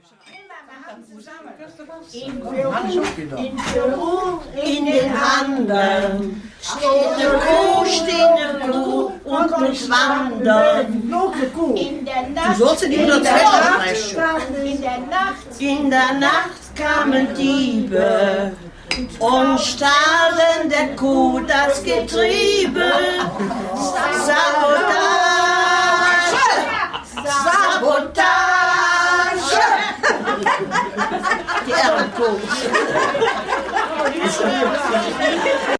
In Peru, in den anderen, steht eine Kuh und muss wandern. In der Nacht, in der Nacht kamen Diebe und stahlen der Kuh das Getriebe. Sabotage! Die Ehrenkuh.